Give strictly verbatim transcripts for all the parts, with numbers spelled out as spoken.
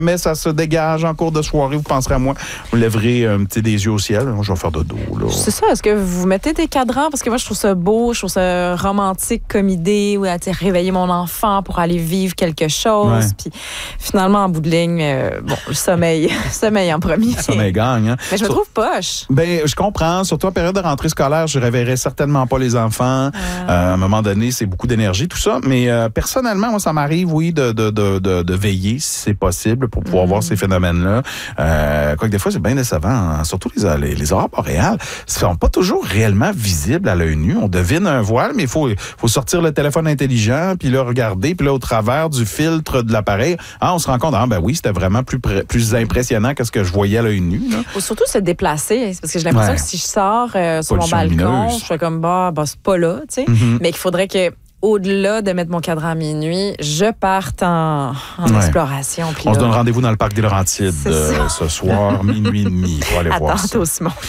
mais ça se dégage en cours de soirée, vous penserez à moi. Vous lèverez un petit des yeux au ciel. Moi, je vais faire de dos. Là. C'est ça. Est-ce que vous mettez des cadrans? Parce que moi, je trouve ça beau, je trouve ça romantique comme idée. Ou à réveiller mon enfant pour aller vivre quelque chose. Ouais. Puis finalement, en bout de ligne, euh, bon, le sommeil, le sommeil en premier. Le sommeil gagne. Hein? Mais je me Sur... trouve poche. Ben, je comprends. Surtout en période de rentrée scolaire, je ne réveillerai certainement pas les enfants. Euh... Euh, à un moment donné, c'est beaucoup d'énergie, tout ça. Mais euh, personnellement, moi, ça m'arrive, oui, de, de, de, de, de veiller, si c'est possible, pour pouvoir mm. voir ces phénomènes-là. Euh, quoique des fois, c'est bien décevant. Hein? Surtout les, les, les aurores boréales ne sont pas toujours réellement visibles à l'œil nu. On devine un voile, mais il faut, faut sortir le téléphone intelligent, puis là, regarder, puis là, au travers du filtre de l'appareil, ah, on se rend compte, ah, ben oui, c'était vraiment plus, plus impressionnant que ce que je voyais à l'œil nu. Il faut surtout se déplacer, parce que j'ai l'impression ouais. que si je sors euh, sur mon balcon, lumineuse. Je fais comme, bah, bah c'est pas là, tu sais, mm-hmm. mais qu'il faudrait que au-delà de mettre mon cadran à minuit, je parte en, en ouais. exploration. Puis on là, se donne rendez-vous dans le parc des Laurentides euh, ce soir, minuit et demi, pour aller à voir tantôt, ça. Simon.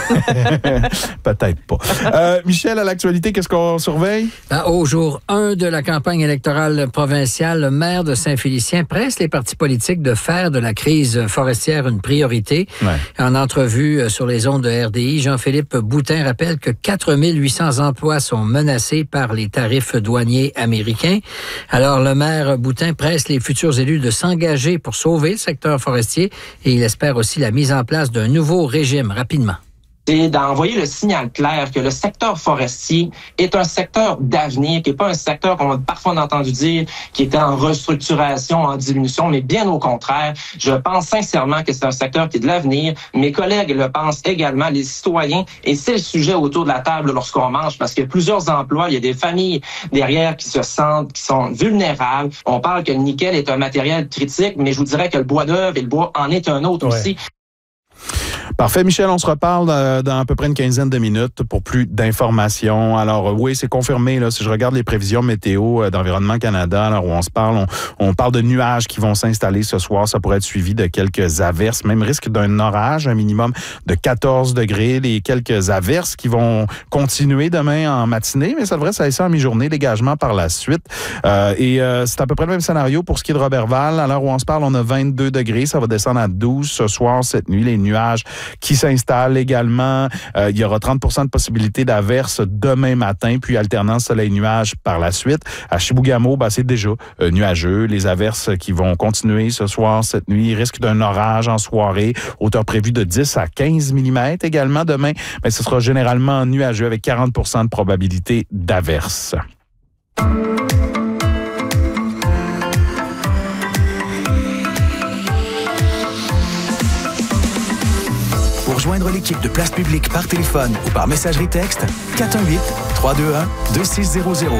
Peut-être pas. Euh, Michel, à l'actualité, qu'est-ce qu'on surveille? Ben, au jour un de la campagne électorale provinciale, le maire de Saint-Félicien presse les partis politiques de faire de la crise forestière une priorité. Ouais. En entrevue sur les ondes de R D I, Jean-Philippe Boutin rappelle que quatre mille huit cents emplois sont menacés par les tarifs douaniers américains. Alors, le maire Boutin presse les futurs élus de s'engager pour sauver le secteur forestier et il espère aussi la mise en place d'un nouveau régime rapidement. C'est d'envoyer le signal clair que le secteur forestier est un secteur d'avenir, qui n'est pas un secteur qu'on a parfois entendu dire qui était en restructuration, en diminution, mais bien au contraire. Je pense sincèrement que c'est un secteur qui est de l'avenir. Mes collègues le pensent également, les citoyens, et c'est le sujet autour de la table lorsqu'on mange, parce qu'il y a plusieurs emplois, il y a des familles derrière qui se sentent, qui sont vulnérables. On parle que le nickel est un matériel critique, mais je vous dirais que le bois d'œuvre et le bois en est un autre ouais. aussi. Parfait, Michel, on se reparle dans à peu près une quinzaine de minutes pour plus d'informations. Alors oui, c'est confirmé, là, si je regarde les prévisions météo d'Environnement Canada, alors où on se parle, on, on parle de nuages qui vont s'installer ce soir. Ça pourrait être suivi de quelques averses, même risque d'un orage, un minimum de quatorze degrés. Les quelques averses qui vont continuer demain en matinée, mais ça devrait cesser en mi-journée, dégagement par la suite. Euh, et euh, c'est à peu près le même scénario pour ce qui est de Robertval. À l'heure où on se parle, on a vingt-deux degrés. Ça va descendre à douze ce soir, cette nuit. Les nuages qui s'installe également. Euh, il y aura trente pour cent de possibilité d'averse demain matin, puis alternance soleil-nuage par la suite. À Chibougamau, ben, c'est déjà euh, nuageux. Les averses qui vont continuer ce soir, cette nuit, risque d'un orage en soirée. Hauteur prévue de dix à quinze millimètres également demain. Mais ce sera généralement nuageux avec quarante pour cent de probabilité d'averse. Pour joindre l'équipe de Place Publique par téléphone ou par messagerie texte, quatre un huit, trois deux un, deux six zéro zéro.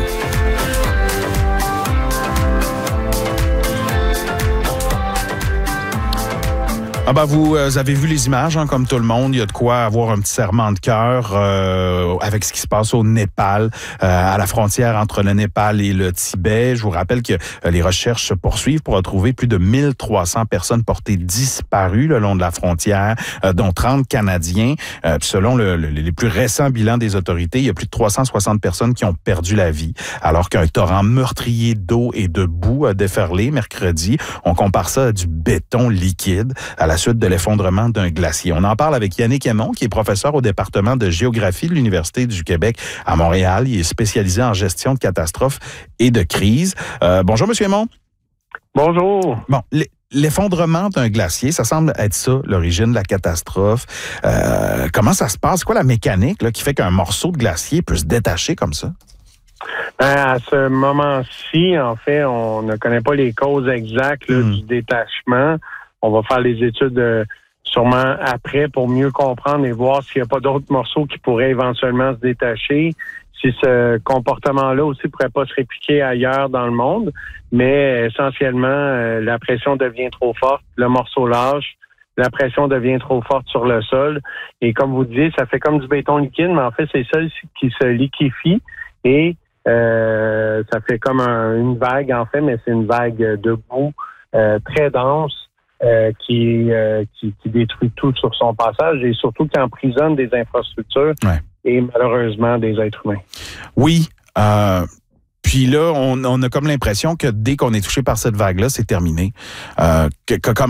Ah ben vous euh, avez vu les images, hein, comme tout le monde. Il y a de quoi avoir un petit serrement de cœur euh, avec ce qui se passe au Népal, euh, à la frontière entre le Népal et le Tibet. Je vous rappelle que euh, les recherches se poursuivent pour retrouver plus de mille trois cents personnes portées disparues le long de la frontière, euh, dont trente Canadiens. Euh, selon le, le, les plus récents bilans des autorités, il y a plus de trois cent soixante personnes qui ont perdu la vie, alors qu'un torrent meurtrier d'eau et de boue a déferlé mercredi. On compare ça à du béton liquide à la suite de l'effondrement d'un glacier. On en parle avec Yannick Aymon, qui est professeur au département de géographie de l'Université du Québec à Montréal. Il est spécialisé en gestion de catastrophes et de crises. Euh, bonjour, M. Aymon. Bonjour. Bon, l'effondrement d'un glacier, ça semble être ça, l'origine de la catastrophe. Euh, comment ça se passe? C'est quoi la mécanique là, qui fait qu'un morceau de glacier peut se détacher comme ça? À ce moment-ci, en fait, on ne connaît pas les causes exactes là, mmh. du détachement. On va faire les études euh, sûrement après pour mieux comprendre et voir s'il n'y a pas d'autres morceaux qui pourraient éventuellement se détacher. Si ce comportement-là aussi pourrait pas se répliquer ailleurs dans le monde, mais essentiellement, euh, la pression devient trop forte, le morceau lâche, la pression devient trop forte sur le sol. Et comme vous disiez, ça fait comme du béton liquide, mais en fait, c'est ça qui se liquéfie et euh, ça fait comme un, une vague, en fait, mais c'est une vague de boue euh, très dense. Euh, qui, euh, qui qui détruit tout sur son passage et surtout qui emprisonne des infrastructures ouais. et malheureusement des êtres humains. Oui, euh, Puis là, on, on a comme l'impression que dès qu'on est touché par cette vague-là, c'est terminé. Euh, que, que, comme